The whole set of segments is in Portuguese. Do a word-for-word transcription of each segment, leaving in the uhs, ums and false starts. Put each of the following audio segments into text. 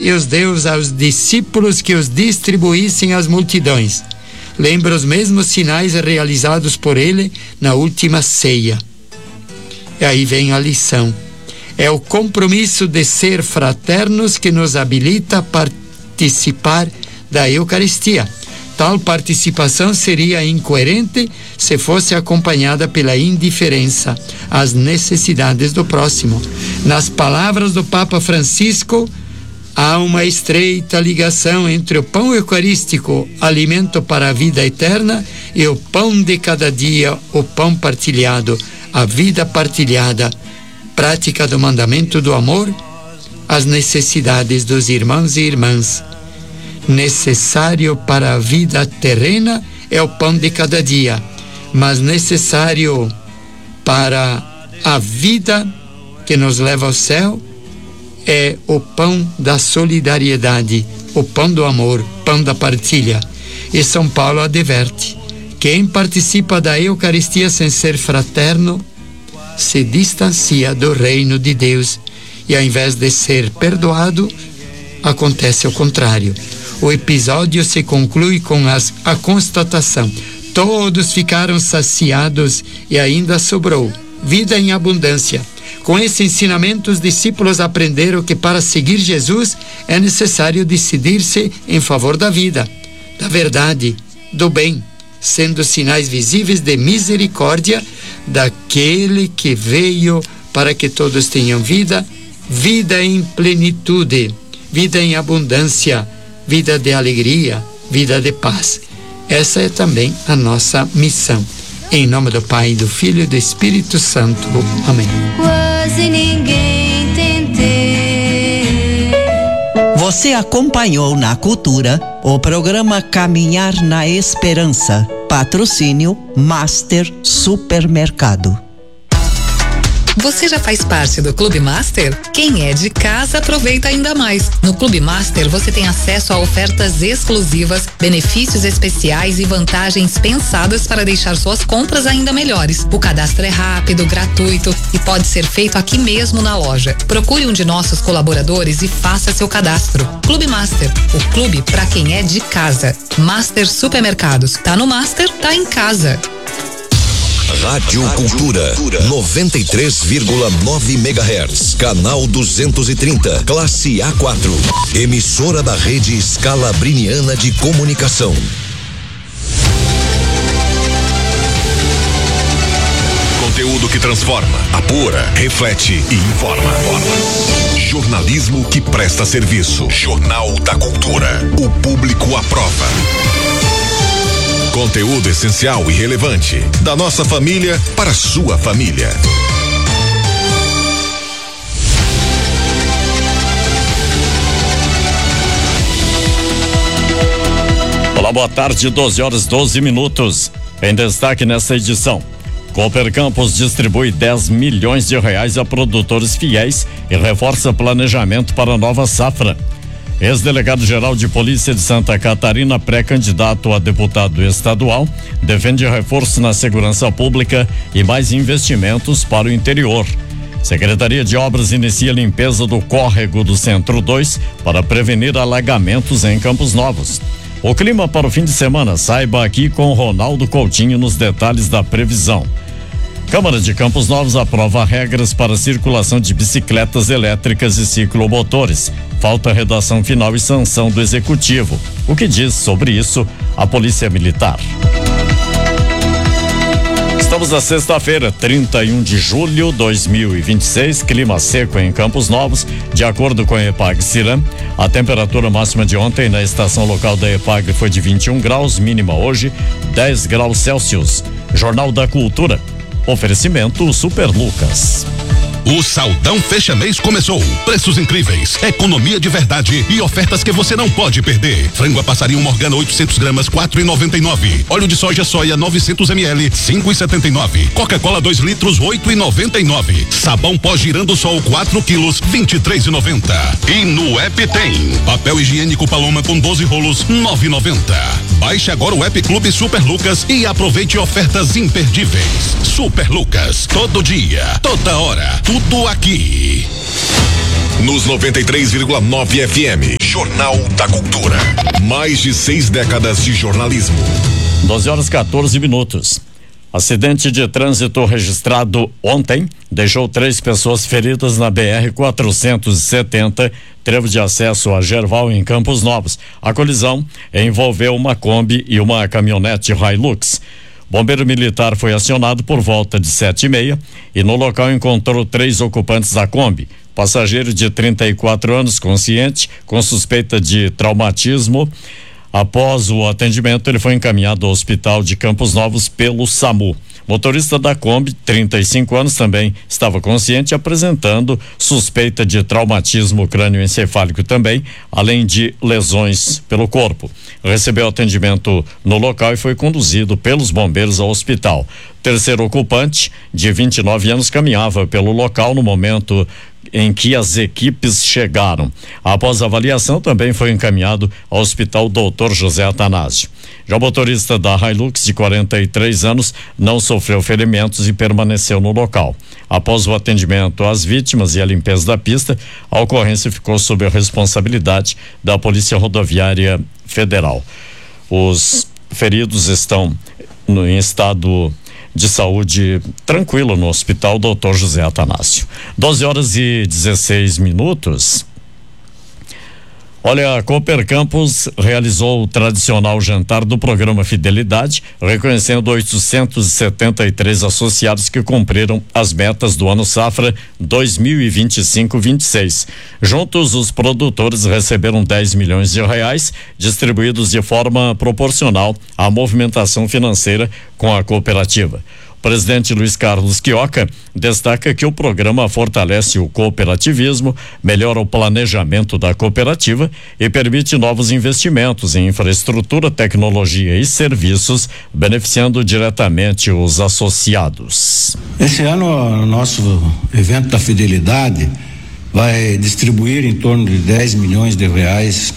e os deu aos discípulos que os distribuíssem às multidões. Lembra os mesmos sinais realizados por ele na última ceia. E aí vem a lição. É o compromisso de ser fraternos que nos habilita a participar da Eucaristia. Tal participação seria incoerente se fosse acompanhada pela indiferença às necessidades do próximo. Nas palavras do Papa Francisco, há uma estreita ligação entre o pão eucarístico, alimento para a vida eterna, e o pão de cada dia, o pão partilhado, a vida partilhada, prática do mandamento do amor, às necessidades dos irmãos e irmãs. Necessário para a vida terrena é o pão de cada dia, mas necessário para a vida que nos leva ao céu é o pão da solidariedade, o pão do amor, pão da partilha. E São Paulo adverte: quem participa da Eucaristia sem ser fraterno se distancia do reino de Deus, e ao invés de ser perdoado, acontece o contrário. O episódio se conclui com as, a constatação: todos ficaram saciados e ainda sobrou vida em abundância. Com esse ensinamento, os discípulos aprenderam que para seguir Jesus é necessário decidir-se em favor da vida, da verdade, do bem, sendo sinais visíveis de misericórdia daquele que veio para que todos tenham vida, vida em plenitude, vida em abundância, vida de alegria, vida de paz. Essa é também a nossa missão. Em nome do Pai, do Filho e do Espírito Santo. Amém. Quase ninguém tentei. Você acompanhou na Cultura o programa Caminhar na Esperança. Patrocínio Master Supermercado. Você já faz parte do Clube Master? Quem é de casa aproveita ainda mais. No Clube Master você tem acesso a ofertas exclusivas, benefícios especiais e vantagens pensadas para deixar suas compras ainda melhores. O cadastro é rápido, gratuito e pode ser feito aqui mesmo na loja. Procure um de nossos colaboradores e faça seu cadastro. Clube Master, o clube para quem é de casa. Master Supermercados. Tá no Master, tá em casa. Rádio Cultura, noventa e três vírgula nove megahertz, canal duzentos e trinta, classe A quatro, emissora da rede Scalabriniana de Comunicação. Conteúdo que transforma, apura, reflete e informa. Jornalismo que presta serviço. Jornal da Cultura. O público aprova. Conteúdo essencial e relevante. Da nossa família para a sua família. Olá, boa tarde, doze horas doze minutos. Em destaque nesta edição: Cooper Campos distribui dez milhões de reais a produtores fiéis e reforça planejamento para a nova safra. Ex-delegado-geral de Polícia de Santa Catarina, pré-candidato a deputado estadual, defende reforço na segurança pública e mais investimentos para o interior. Secretaria de Obras inicia a limpeza do córrego do Centro dois para prevenir alagamentos em Campos Novos. O clima para o fim de semana, saiba aqui com Ronaldo Coutinho nos detalhes da previsão. Câmara de Campos Novos aprova regras para circulação de bicicletas elétricas e ciclomotores. Falta redação final e sanção do Executivo. O que diz sobre isso a Polícia Militar? Estamos na sexta-feira, trinta e um de julho de dois mil e vinte e seis, clima seco em Campos Novos. De acordo com a EPAG-Ciram, a temperatura máxima de ontem na estação local da EPAG foi de vinte e um graus, mínima hoje dez graus Celsius. Jornal da Cultura. Oferecimento Super Lucas. O Saldão Fecha Mês começou. Preços incríveis, economia de verdade e ofertas que você não pode perder. Frango a passarinho Morgana oitocentos gramas, quatro e noventa e nove. Óleo de soja soia novecentos mililitros, cinco e setenta e nove. Coca-Cola dois litros, oito e noventa e nove. Sabão pó Girando Sol quatro quilos, vinte e três e noventa. E no app tem papel higiênico Paloma com doze rolos, nove e noventa. Baixe agora o app Clube Super Lucas e aproveite ofertas imperdíveis. Super Lucas, todo dia, toda hora, tudo aqui. Nos noventa e três vírgula nove F M, Jornal da Cultura. Mais de seis décadas de jornalismo. doze horas quatorze minutos. Acidente de trânsito registrado ontem deixou três pessoas feridas na B R quatrocentos e setenta, trevo de acesso a Gerval, em Campos Novos. A colisão envolveu uma Kombi e uma caminhonete Hilux. Bombeiro militar foi acionado por volta de sete e meia e no local encontrou três ocupantes da Kombi. Passageiro de trinta e quatro anos, consciente, com suspeita de traumatismo. Após o atendimento, ele foi encaminhado ao hospital de Campos Novos pelo SAMU. Motorista da Kombi, trinta e cinco anos, também estava consciente, apresentando suspeita de traumatismo crânioencefálico também, além de lesões pelo corpo. Recebeu atendimento no local e foi conduzido pelos bombeiros ao hospital. Terceiro ocupante, de vinte e nove anos, caminhava pelo local no momento em que as equipes chegaram. Após a avaliação, também foi encaminhado ao hospital doutor José Atanásio. Já o motorista da Hilux, de quarenta e três anos, não sofreu ferimentos e permaneceu no local. Após o atendimento às vítimas e a limpeza da pista, a ocorrência ficou sob a responsabilidade da Polícia Rodoviária Federal. Os feridos estão no, em estado de saúde tranquilo no hospital doutor José Atanásio. doze horas e dezesseis minutos. Olha, a Cooper Campos realizou o tradicional jantar do programa Fidelidade, reconhecendo oitocentos e setenta e três associados que cumpriram as metas do ano safra dois mil e vinte e cinco vinte e seis. Juntos, os produtores receberam dez milhões de reais, distribuídos de forma proporcional à movimentação financeira com a cooperativa. O presidente Luiz Carlos Quioca destaca que o programa fortalece o cooperativismo, melhora o planejamento da cooperativa e permite novos investimentos em infraestrutura, tecnologia e serviços, beneficiando diretamente os associados. Esse ano, o nosso evento da Fidelidade vai distribuir em torno de dez milhões de reais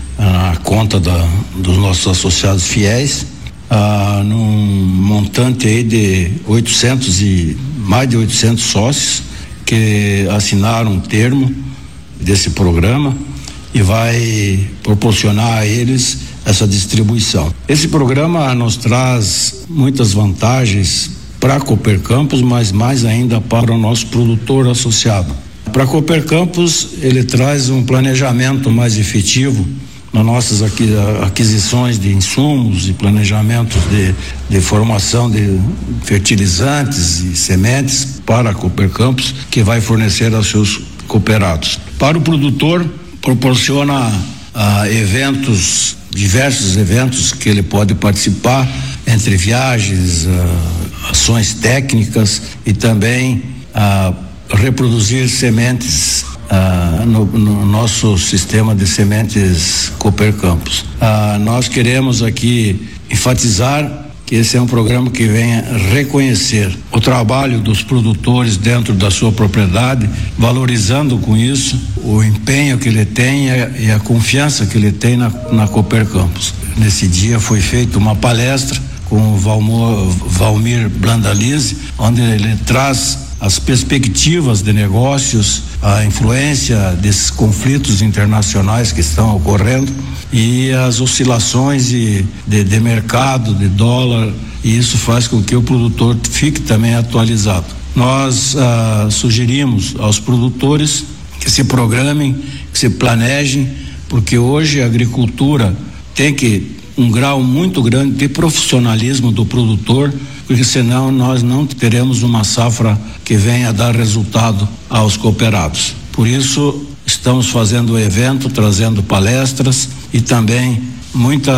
na conta da, dos nossos associados fiéis. Ah, num montante aí de oitocentos e mais de oitocentos sócios que assinaram um termo desse programa e vai proporcionar a eles essa distribuição. Esse programa nos traz muitas vantagens para a Cooper Campos, mas mais ainda para o nosso produtor associado. Para a Cooper Campos, ele traz um planejamento mais efetivo nas nossas aquisições de insumos e planejamentos de, de formação de fertilizantes e sementes para a Cooper Campos, que vai fornecer aos seus cooperados. Para o produtor, proporciona ah, eventos, diversos eventos que ele pode participar, entre viagens, ah, ações técnicas e também ah, reproduzir sementes Ah, no, no nosso sistema de sementes Cooper Campos. Ah, nós queremos aqui enfatizar que esse é um programa que venha reconhecer o trabalho dos produtores dentro da sua propriedade, valorizando com isso o empenho que ele tem e a, e a confiança que ele tem na, na Cooper Campos. Nesse dia foi feita uma palestra com o Valmor, Valmir Brandalize, onde ele traz as perspectivas de negócios, a influência desses conflitos internacionais que estão ocorrendo e as oscilações de, de, de mercado, de dólar, e isso faz com que o produtor fique também atualizado. Nós ah, sugerimos aos produtores que se programem, que se planejem, porque hoje a agricultura tem que um grau muito grande de profissionalismo do produtor, porque senão nós não teremos uma safra que venha dar resultado aos cooperados. Por isso, estamos fazendo o evento, trazendo palestras e também muitas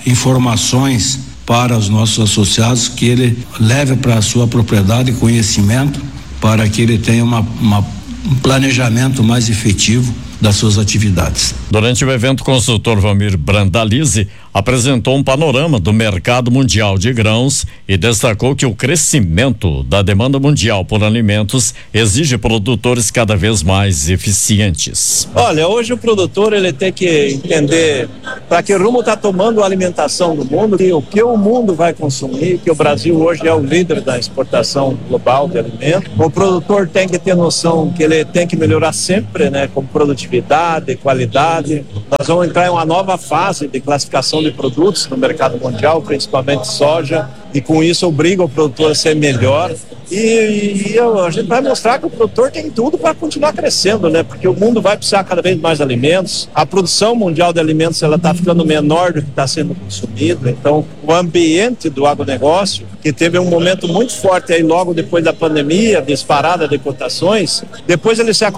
informações para os nossos associados, que ele leve para a sua propriedade conhecimento, para que ele tenha uma, uma, um planejamento mais efetivo das suas atividades. Durante o evento, o consultor Valmir Brandalize apresentou um panorama do mercado mundial de grãos e destacou que o crescimento da demanda mundial por alimentos exige produtores cada vez mais eficientes. Olha, hoje o produtor ele tem que entender para que rumo está tomando a alimentação do mundo e o que o mundo vai consumir, que o Brasil hoje é o líder da exportação global de alimentos. O produtor tem que ter noção que ele tem que melhorar sempre, né, com produtividade, qualidade. Nós vamos entrar em uma nova fase de classificação de produtos no mercado mundial, principalmente soja, e com isso obriga o produtor a ser melhor. E, e a gente vai mostrar que o produtor tem tudo para continuar crescendo, né? Porque o mundo vai precisar cada vez mais de alimentos. A produção mundial de alimentos ela está ficando menor do que está sendo consumido. Então, o ambiente do agronegócio, que teve um momento muito forte aí logo depois da pandemia, disparada de cotações, depois ele se